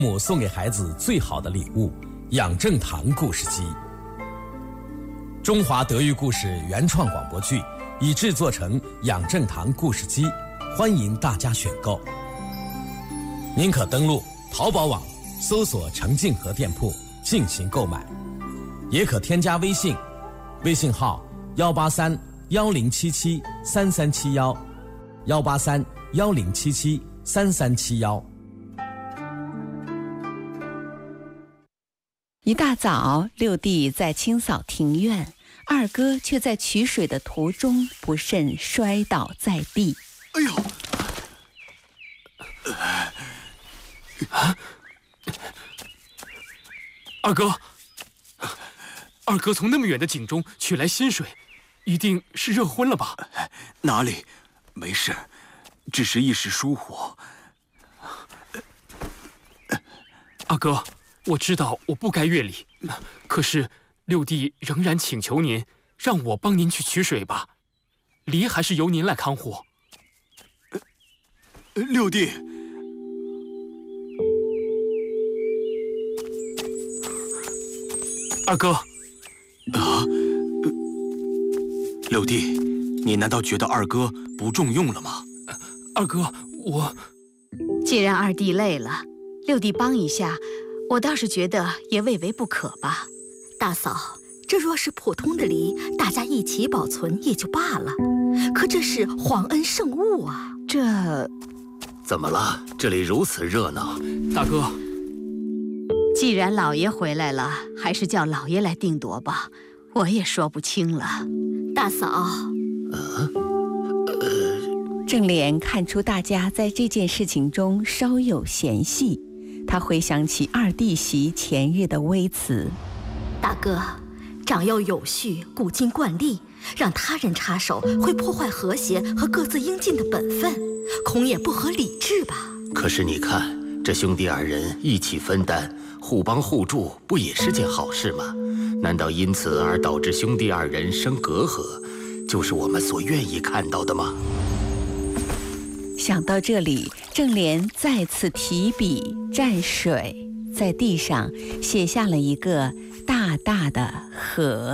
母送给孩子最好的礼物——养正堂故事机。中华德育故事原创广播剧已制作成养正堂故事机，欢迎大家选购。您可登录淘宝网搜索程静和店铺进行购买，也可添加微信，微信号18310773371，18310773371。 一大早，六弟在清扫庭院，二哥却在取水的途中不慎摔倒在地。 哎呦！ 二哥从那么远的井中取来新水，一定是热昏了吧？ 哪里，没事，只是一时疏忽。 二哥，我知道我不该越礼，可是六弟仍然请求您，让我帮您去取水吧。梨还是由您来看护。 六弟， 二哥， 六弟，你难道觉得二哥不重用了吗？ 二哥，我…… 既然二弟累了，六弟帮一下，我倒是觉得也未为不可吧。 大嫂，这若是普通的梨，大家一起保存也就罢了，可这是皇恩圣物啊！ 这怎么了？这里如此热闹。 大哥， 既然老爷回来了，还是叫老爷来定夺吧，我也说不清了。 大嫂， 正莲看出大家在这件事情中稍有嫌隙，他回想起二弟媳前日的微词： 大哥，长幼有序，古今惯例，让他人插手会破坏和谐和各自应尽的本分，恐也不合理智吧？ 可是你看，这兄弟二人一起分担，互帮互助，不也是件好事吗？难道因此而导致兄弟二人生隔阂，就是我们所愿意看到的吗？ 想到这里，正莲再次提笔蘸水，在地上写下了一个大大的和。